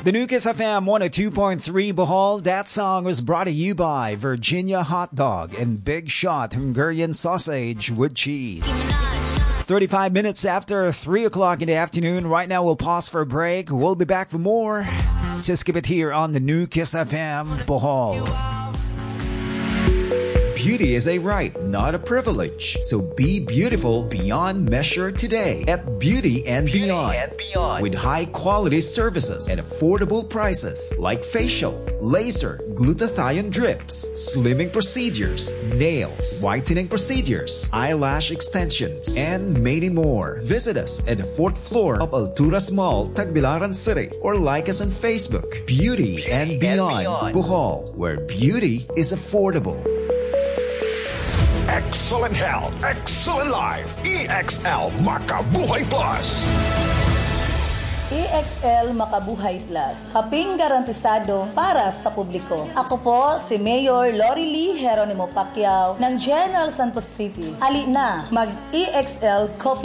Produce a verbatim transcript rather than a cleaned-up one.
The new Kiss F M one oh two point three Bohol. That song was brought to you by Virginia Hot Dog and Big Shot Hungarian Sausage with Cheese. thirty-five minutes after three o'clock in the afternoon. Right now we'll pause for a break. We'll be back for more. Just keep it here on the new Kiss F M Bohol. Beauty is a right, not a privilege. So be beautiful beyond measure today at Beauty and Beauty Beyond. and Beyond. With high quality services at affordable prices like facial, laser, glutathione drips, slimming procedures, nails, whitening procedures, eyelash extensions, and many more. Visit us at the fourth floor of Alturas Mall, Tagbilaran City, or like us on Facebook. Beauty, Beauty and Beyond, and Beyond. Bohol, where beauty is affordable. Excellent health, excellent life. E X L Makabuhay Plus. E X L Makabuhay Plus. Kaping garantisado para sa publiko. Ako po si Mayor Lori Lee Geronimo Pacquiao ng General Santos City. Ali na, mag-E X L Coffee